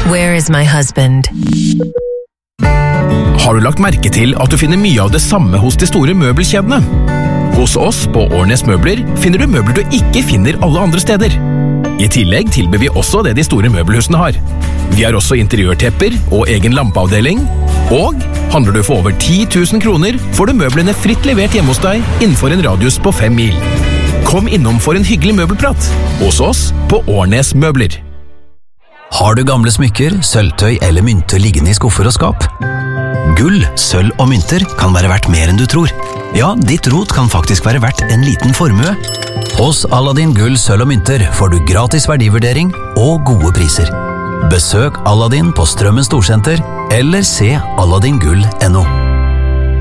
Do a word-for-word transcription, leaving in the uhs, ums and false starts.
Where is my husband? Har du lagt merke til at du finner mye av det samme hos de store møbelkjedene? Hos oss på Årnes Møbler finner du møbler du ikke finner alle andre steder. I tillegg tilbyr vi også det de store møbelhusene har. Vi har også interiørtepper og egen lampeavdeling, og handler du for over ti tusen kroner, får du møblene fritt levert hjemme hos deg innenfor en radius på fem mil. Kom innom for en hyggelig møbelprat hos oss på Årnes Møbler. Har du gamle smykker, sølvtøy eller mynter liggende i skuffer og skap? Gull, sølv og mynter kan være verdt mer enn du tror. Ja, ditt rot kan faktisk være verdt en liten formue. Hos Aladdin Gull, sølv og mynter får du gratis verdivurdering og gode priser. Besøk Aladdin på Strømmen Storsenter eller se aladdin gull punktum no.